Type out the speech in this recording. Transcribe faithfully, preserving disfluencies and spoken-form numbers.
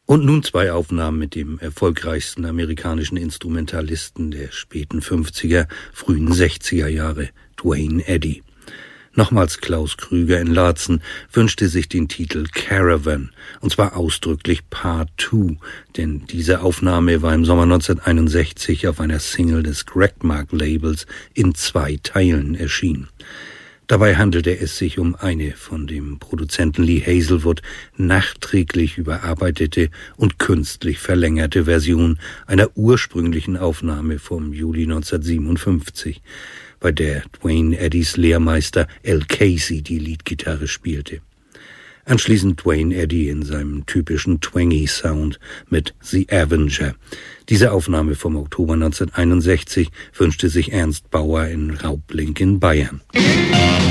Und nun zwei Aufnahmen mit dem erfolgreichsten amerikanischen Instrumentalisten der späten fünfziger, frühen sechziger Jahre, Duane Eddy. Nochmals Klaus Krüger in Laatzen wünschte sich den Titel Caravan, und zwar ausdrücklich Part zwei, denn diese Aufnahme war im Sommer neunzehnhunderteinundsechzig auf einer Single des Crackmark-Labels in zwei Teilen erschienen. Dabei handelte es sich um eine von dem Produzenten Lee Hazelwood nachträglich überarbeitete und künstlich verlängerte Version einer ursprünglichen Aufnahme vom Juli neunzehnhundertsiebenundfünfzig, bei der Duane Eddys Lehrmeister Al Casey die Leadgitarre spielte. Anschließend Duane Eddy in seinem typischen Twangy Sound mit The Avenger. Diese Aufnahme vom Oktober neunzehnhunderteinundsechzig wünschte sich Ernst Bauer in Raublink in Bayern.